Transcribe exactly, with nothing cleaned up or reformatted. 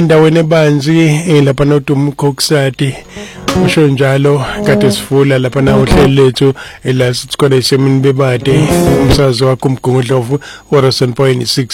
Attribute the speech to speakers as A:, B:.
A: Ndaweni ebanzi eh, lapha noDum Koksati usho njalo kade sivula lapha na uhlelo lethu ela sikhona esemini bebade umsazi wakho uMgungundlovu one oh seven point six